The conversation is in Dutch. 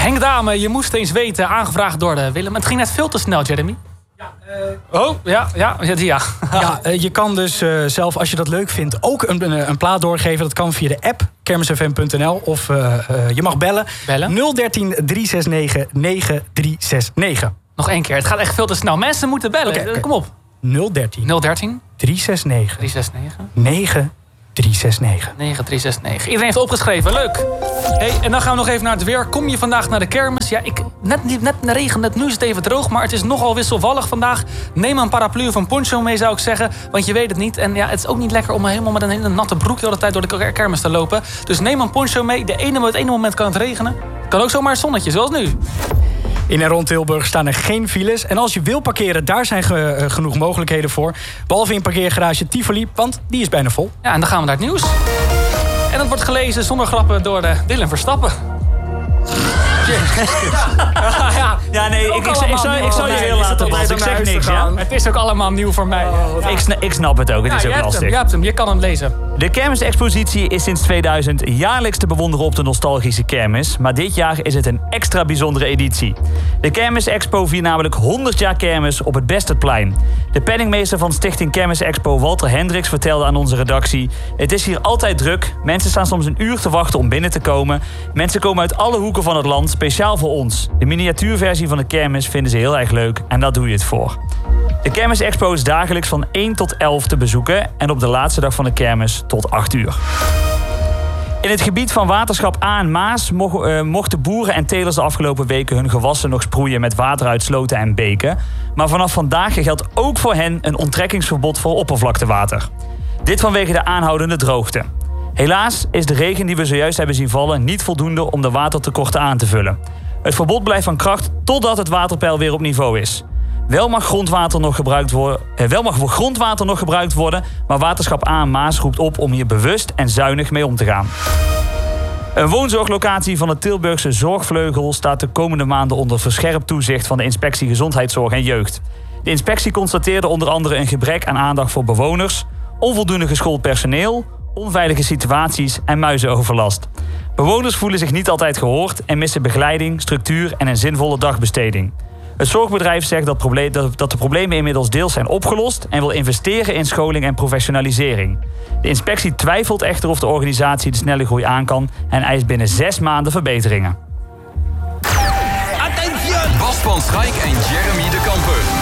Henk Dame, je moest eens weten, aangevraagd door de Willem. Het ging net veel te snel, Jeremy. Ja. Je kan dus zelf, als je dat leuk vindt, ook een plaat doorgeven. Dat kan via de app kermisfm.nl of je mag bellen. 013 369 9369. Nog 1 keer, het gaat echt veel te snel. Mensen moeten bellen, okay. Kom op. 013 369 9369. 9369. Iedereen heeft opgeschreven, leuk. Hey, en dan gaan we nog even naar het weer. Kom je vandaag naar de kermis? Ja, net regent, nu is het even droog, maar het is nogal wisselvallig vandaag. Neem een paraplu of een poncho mee, zou ik zeggen, want je weet het niet. En ja, het is ook niet lekker om helemaal met een hele natte broek de hele tijd door de kermis te lopen. Dus neem een poncho mee. Het ene moment kan het regenen. Kan ook zomaar een zonnetje, zoals nu. In en rond Tilburg staan er geen files. En als je wil parkeren, daar zijn genoeg mogelijkheden voor. Behalve in parkeergarage Tivoli, want die is bijna vol. Ja, en dan gaan we naar het nieuws. En dat wordt gelezen zonder grappen door Willem Verstappen. Ja, nee, ik zou je heel laten passen. Ik zeg niks, ja. Het is ook allemaal nieuw voor mij. Ik snap het ook, het is ook lastig. Je hebt hem, je kan hem lezen. De kermisexpositie is sinds 2000 jaarlijks te bewonderen op de nostalgische kermis. Maar dit jaar is het een extra bijzondere editie. De Kermisexpo viert namelijk 100 jaar kermis op het Bestetplein. De penningmeester van Stichting Kermisexpo, Walter Hendricks, vertelde aan onze redactie: het is hier altijd druk. Mensen staan soms een uur te wachten om binnen te komen. Mensen komen uit alle hoeken van het land, speciaal voor ons. De miniatuurversie van de kermis vinden ze heel erg leuk en daar doe je het voor. De Kermisexpo is dagelijks van 1 tot 11 te bezoeken en op de laatste dag van de kermis tot 8 uur. In het gebied van waterschap A en Maas mochten boeren en telers de afgelopen weken hun gewassen nog sproeien met water uit sloten en beken. Maar vanaf vandaag geldt ook voor hen een onttrekkingsverbod voor oppervlaktewater. Dit vanwege de aanhoudende droogte. Helaas is de regen die we zojuist hebben zien vallen niet voldoende om de watertekorten aan te vullen. Het verbod blijft van kracht totdat het waterpeil weer op niveau is. Wel mag grondwater nog gebruikt worden, maar waterschap A en Maas roept op om hier bewust en zuinig mee om te gaan. Een woonzorglocatie van de Tilburgse Zorgvleugel staat de komende maanden onder verscherpt toezicht van de Inspectie Gezondheidszorg en Jeugd. De inspectie constateerde onder andere een gebrek aan aandacht voor bewoners, onvoldoende geschoold personeel, onveilige situaties en muizenoverlast. Bewoners voelen zich niet altijd gehoord en missen begeleiding, structuur en een zinvolle dagbesteding. Het zorgbedrijf zegt dat de problemen inmiddels deels zijn opgelost en wil investeren in scholing en professionalisering. De inspectie twijfelt echter of de organisatie de snelle groei aan kan en eist binnen 6 maanden verbeteringen. Bas van Schaik en Jeremy de Kamper.